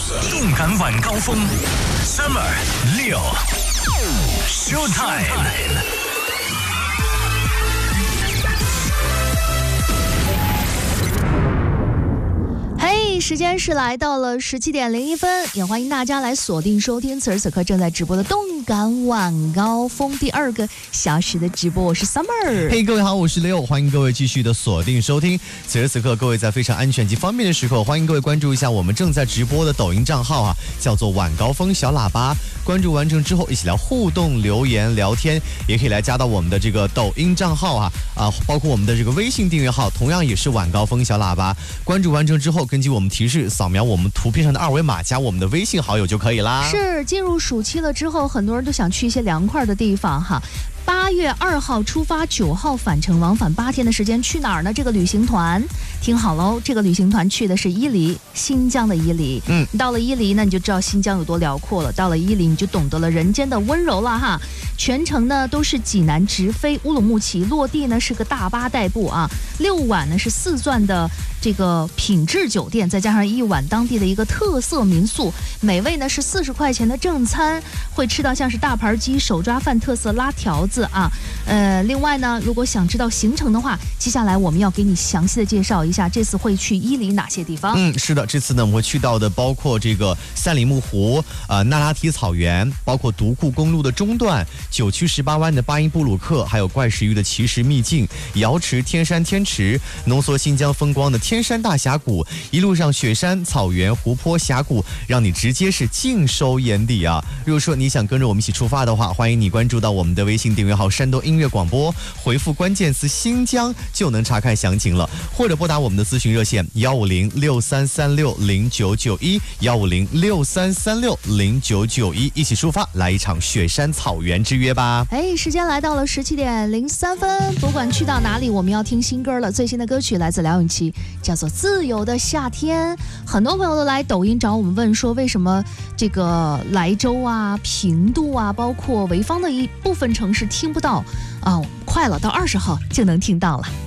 动感晚高峰 ，Summer 6 Showtime。 时间是来到了17:01，也欢迎大家来锁定收听此时此刻正在直播的动感晚高峰第2个小时的直播，我是 Summer。 嘿，各位好，我是Leo，欢迎各位继续的锁定收听。此时此刻，各位在非常安全及方便的时刻，欢迎各位关注一下我们正在直播的抖音账号啊，叫做晚高峰小喇叭。关注完成之后，一起来互动、留言、聊天，也可以来加到我们的这个抖音账号包括我们的这个微信订阅号，同样也是晚高峰小喇叭。关注完成之后，根据我们提示扫描我们图片上的2维码，加我们的微信好友就可以啦。 是进入暑期了之后，很多人都想去一些凉快的地方哈。8月2号出发，9号返程，往返8天的时间，去哪儿呢？这个旅行团听好喽，这个旅行团去的是伊犁，新疆的伊犁。到了伊犁呢，你就知道新疆有多辽阔了。到了伊犁，你就懂得了人间的温柔了哈。全程呢都是济南直飞乌鲁木齐，落地呢是个大巴代步啊。6晚呢是4钻的这个品质酒店，再加上1晚当地的一个特色民宿，每位呢是40块钱的正餐，会吃到像是大盘鸡、手抓饭、特色拉条子啊。另外呢，如果想知道行程的话，接下来我们要给你详细的介绍一下这次会去伊犁哪些地方。 是的，这次呢我们会去到的包括这个三里木湖、那拉提草原，包括独库公路的中段、9曲18弯的巴音布鲁克，还有怪石峪的奇石秘境、瑶池天山天池，浓缩新疆风光的天山大峡谷，一路上雪山、草原、湖泊、峡谷，让你直接是尽收眼底啊！如果说你想跟着我们一起出发的话，欢迎你关注到我们的微信订阅号山东音乐广播，回复关键词新疆就能查看详情了，或者拨打我们的咨询热线15063360991 15063360991，一起出发，来一场雪山草原之约吧。 时间来到了17:03，不管去到哪里，我们要听新歌了。最新的歌曲来自梁咏琪，叫做《自由的夏天》。很多朋友都来抖音找我们问说，为什么这个莱州啊、平度啊，包括潍坊的一部分城市听不到啊？快了，到20号就能听到了。